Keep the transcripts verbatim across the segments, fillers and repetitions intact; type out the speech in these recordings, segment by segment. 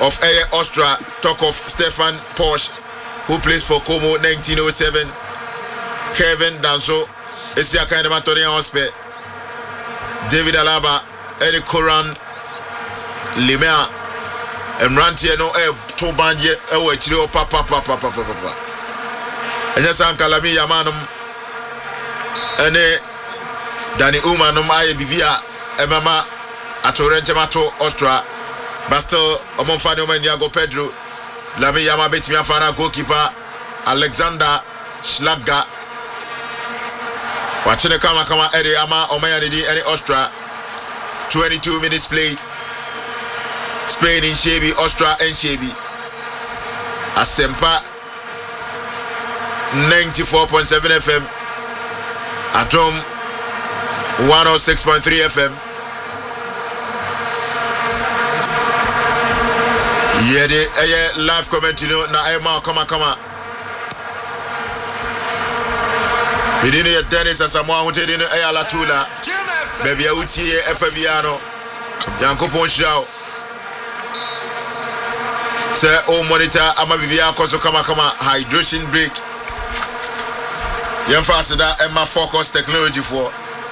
of Air Austria, talk of Stefan Porsche, who plays for Como nineteen oh seven. Kevin Danso, Esiaka and Matoria Hospe, David Alaba, Eddie Koran, Limea, and Rantiano, eh, Tobanje, eh, Chilo, papa, papa, papa, papa. And yes, Ankalami Yamanum, and eh, Danny Umanum, I Bibia, Emama, Atorentemato, Austria, Basto, Omonfano, Yago Pedro, Lami Yama Betmiafana, goalkeeper, Alexander Schlager. Watching the kama kama Eddie Ama Omaya Didi Eddie Austria. twenty-two minutes play. Spain in Shebi, Austria and Shebi. Asempa ninety-four point seven F M. Atom one oh six point three F M. Yeah, the live comment, you know, na Emma kama kama. We didn't hear Dennis as someone who didn't hear Latula. Maybe I would see Fabiano. Yanko Ponchao. Sir, oh, monitor, Ama Bibia Koso Kama Kama hydration break. Yan faster that Emma focus technology for.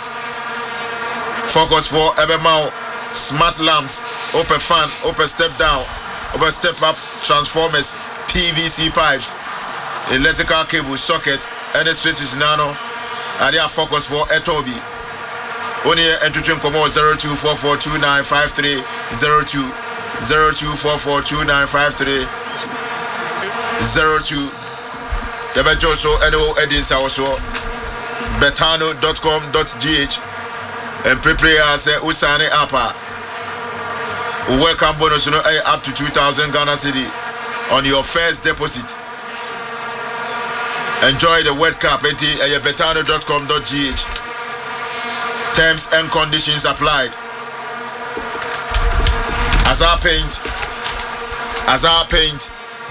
Focus for Ebemao. Smart lamps. Open fan. Open step down. Open step up. Transformers. P V C pipes. Electrical cable socket. And the switch is nano. And they are focused for Etobi. Only entering Como zero two four four two nine five three zero two zero two four four two nine five three zero two. The bench also Eno Edins also betano dot com dot g h and prepare as Usane Apa. Welcome bonus no up to two thousand Ghana cedi on your first deposit. Enjoy the World Cup at betano dot com dot g h. Terms and conditions applied. Azar Paint. Azar Paint.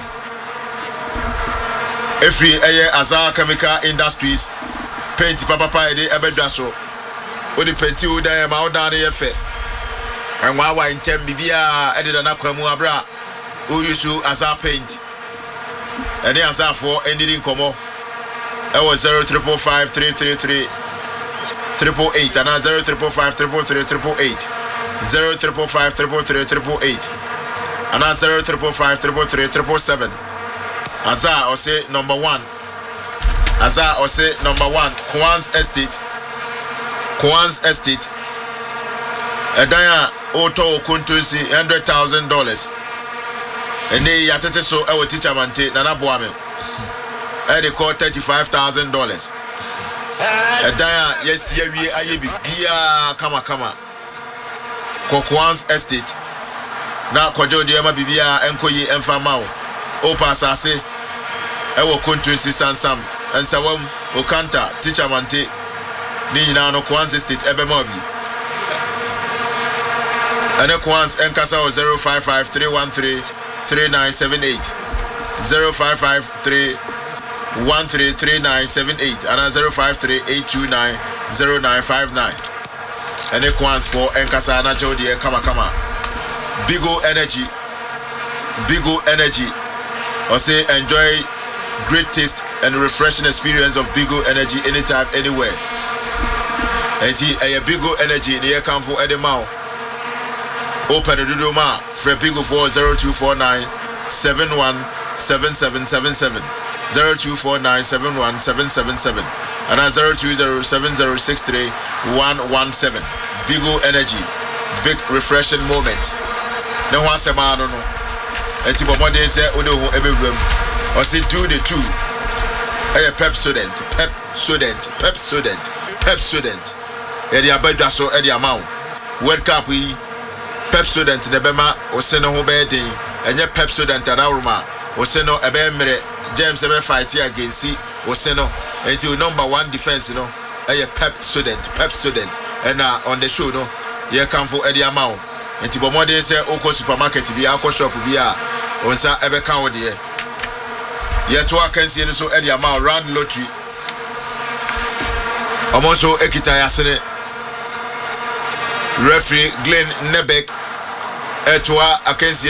Every aye Azar Chemical Industries. Paint papa pa ede ebedaso. O di paint u da ma o da na yefe. And wa wa intem bibia ede na kwamu abra. O use Azar Paint. And the Azar for ending komo. It was zero triple five three three three triple eight and now zero triple five triple three triple eight zero triple five triple three triple eight and now zero triple five triple three triple seven. Azar or say number one. Azar or say number one. Kwan's Estate. Kwan's Estate. Edaya Auto Kuntusi hundred thousand dollars. And they yatete so I will teach Amante Nana Boame. They call thirty-five thousand dollars. And yes, yeah, we are Bibia Kama Kama Kokwan's Estate. Now, Kojo Diama Bibia, Enkoyi, and Famao. Opa Sase, Ewo Kuntunsi Sansam, and Sawam, Okanta, Teacher Mante, Nina, no Kwan's Estate, Ebemobi. And the Kwans Enkasa zero five five three one three three nine seven eight zero five five three one three three nine seven eight and zero five three eight two nine zero nine five nine. And the Kwans for Enkasa Nacho de Kama Kama. Bigo Energy. Bigo Energy. Or say enjoy great taste and refreshing experience of Bigo Energy anytime, anywhere. And he a Bigo Energy near come for Edemao. Open the Dudoma for Bigo for zero two four nine seven one seven seven seven seven zero two four nine seven one seven seven seven and at zero two zero seven zero six three one one seven. Bigo Energy, big refreshing moment. No one say man no. And ti bomo dey say odo ho ebewram. O say do the two. Eh pep student, pep student, pep student, pep student. E dey abadwa so e dey amount. World Cup we pep student ne bema o se no ho be den. Enye pep student arawruma. O se no ebe mere James ebe fight against o se no until number one defense you know. Eh pep student, pep student. And uh, on the show no, ye come for Eddie amount. And ti bomo dey say oko supermarket bi akọ shop bi a onsa ebe kan wo de. Ye to akansi no so Eddie amount round lottery. Omo so ekita yasene. Referee Glenn Nebek eto akansi